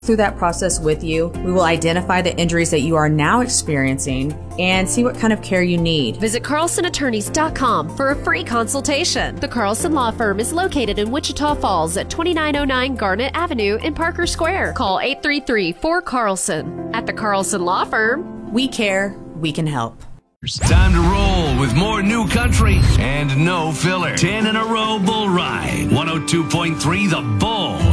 Through that process with you, we will identify the injuries that you are now experiencing and see what kind of care you need. Visit CarlsonAttorneys.com for a free consultation. The Carlson Law Firm is located in Wichita Falls at 2909 Garnet Avenue in Parker Square. Call 833-4CARLSON. At the Carlson Law Firm, we care, we can help. Time to roll with more new country and no filler. 10 in a row bull ride. 102.3 The Bull.